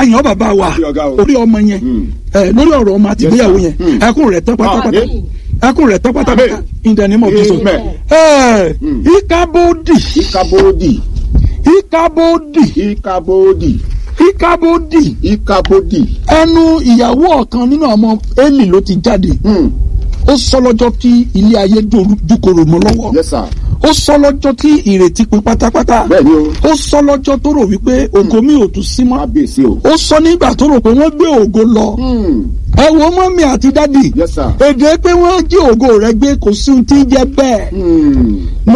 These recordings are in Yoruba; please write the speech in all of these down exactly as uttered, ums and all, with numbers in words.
àyàn bàbá wa orí ọmọ yẹn lórí ọ̀rọ̀ ọmọ àti ìgbéyàwó yẹn ẹkún rẹ̀ tán pátápátá ẹkún rẹ̀ tán pátápátá in the name of Jesus. Ikabodi Ikabodi Ikabodi Ikabodi Ikabodi Ikabodi ẹnu ìyàwó ọ̀kan nínú ọmọ Élì ló ti jáde ó sọ lọ́jọ́ tí ilé ayé dúkòrò mọ́ lọ́wọ́. Yes sir. Ó sọ lọ́jọ́ tí ìrètí pin pátápátá. Bẹ́ẹ̀ni o. Ó sọ lọ́jọ́ tó rò wípé ògo mi ò tún sí mọ́. Kábíyèsí o. Ó sọ nígbà tó rò pé wọ́n gbé ògo lọ. Ẹ wo mọ́mí àti dádì. Yes sir. Èdè pé wọ́n jí ògo rẹ̀ gbé kò sí ohun tí ń jẹ́ bẹ́ẹ̀. No.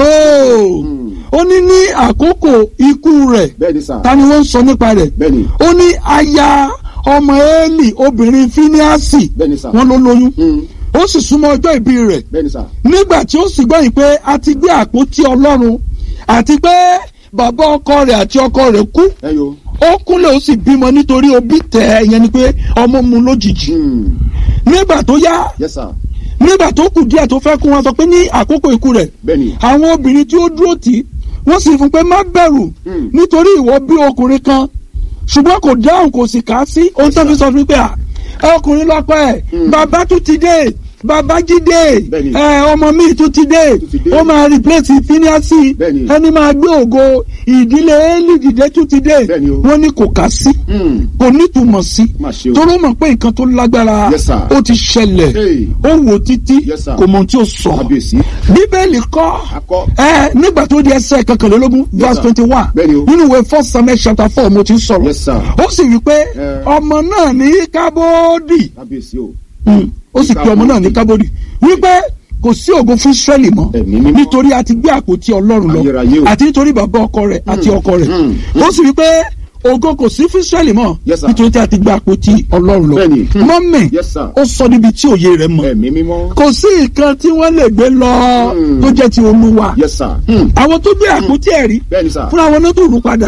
Ó ní ní àkókò ikú rẹ̀. Bẹ́ẹ̀ni sir. Ta ni wọ́n ń sọ nípa rẹ̀? Bẹ́ẹ̀ni. Ó ní aya ọmọ Élì obìnrin Fíníásì. Bẹ́ẹ̀ni sir. Wọ́n ló lóyún. Ó sì súnmọ́ ọjọ́ ìbí rẹ̀. Bẹ́ẹ̀ni sà. Nígbà tí ó sì gbọ́ yìí pé a ti gbé àpótí Ọlọ́run àti pé bàbá ọkọ rẹ̀ àti ọkọ rẹ̀ kú. Ẹyọ. Ó kúnlẹ̀ ó sì bímọ nítorí òbí tẹ̀ ẹ́ yẹn ni pé ọmọ mu lójijì. Nígbà tó yá. Yes sir. Nígbà tó kù díẹ̀ tó fẹ́ kú wọn sọ pé ní àkókò ikú rẹ̀. Bẹ́ẹ̀ni. Àwọn obìnrin tí ó dúró tì í wọ́n sì fún pé má bẹ̀rù nítorí ìwọ bí ọkùnrin kan ṣùgbọ́n kò dáhùn kò sì kà á sí ohun tó fi sọ fún mi pé ọkùnrin lọ́pọ̀ ẹ̀ bàbá tún ti dé Babájídé ẹ ọmọ mi tún ti dé ó máa replace Fíníásì ẹni máa gbé ògo ìdílé Élì dìde tún ti dé wọ́n ní kò kà sí kò nítumọ̀ sí torí ó mọ̀ pé nǹkan tó lágbára ó ti ṣẹlẹ̀ ó wò títí kò mọ̀ tí ó sọ Bíbélì kọ́ ẹ nígbà tó di ẹsẹ̀ kankanlélógún verse twenty one nínú ìwé First Samuel chapter four mo ti ń sọ̀rọ̀ ó sì wí pé ọmọ náà ní Kábódì ó sì pe ọmọ náà ní Kábódì wípé kò sí ògo fún Ísírẹ́lì mọ́ nítorí a ti gbé àpótí Ọlọ́run lọ àti nítorí bàbá ọkọ rẹ̀ àti ọkọ rẹ̀ ó sì wípé ògo kò sí fún Ísírẹ́lì mọ́ nítorí tí a ti gbé àpótí Ọlọ́run lọ mọ́mì ó sọ níbi tí òye rẹ̀ mọ́ kò sí nǹkan tí wọ́n lè gbé lọ tó jẹ́ ti Olúwa àwọn tó gbé àpótí ẹ̀rí fúnra wọn ló tó rú padà.